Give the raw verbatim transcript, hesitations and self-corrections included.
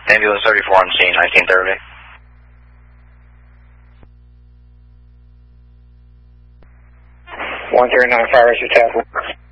Ambulance thirty-four on scene, nineteen thirty. one thirty-nine fires your task.